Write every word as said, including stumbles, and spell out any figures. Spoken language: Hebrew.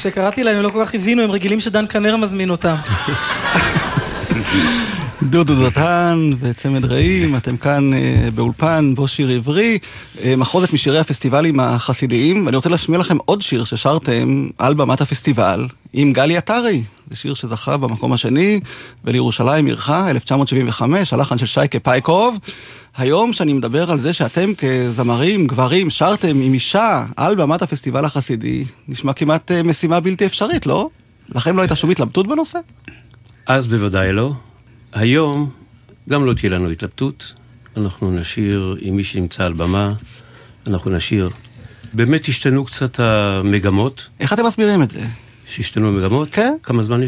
כשקראתי להם הם לא כל כך הבינו, הם רגילים שדן כנר מזמין אותם. דודו דותן וצמד רעים, אתם כאן באולפן בו שיר עברי, מחוזת משירי הפסטיבלים החסידיים, ואני רוצה להשמיע לכם עוד שיר ששרתם על במת הפסטיבל עם גלי עטרי. זה שיר שזכה במקום השני, ולירושלים עירך, אלף תשע מאות שבעים וחמש, הלחן של שייקה פייקוב. היום שאני מדבר על זה שאתם כזמרים, גברים, שרתם עם אישה על במת הפסטיבל החסידי, נשמע כמעט משימה בלתי אפשרית, לא? לכם לא הייתה שום התלבטות בנושא? אז בוודאי לא. היום גם לא תהיה לנו התלבטות. אנחנו נשיר עם מי שנמצא על במה, אנחנו נשיר. באמת השתנו קצת המגמות. איך אתם מסבירים את זה? שהשתנו המגמות? כן. כמה זמן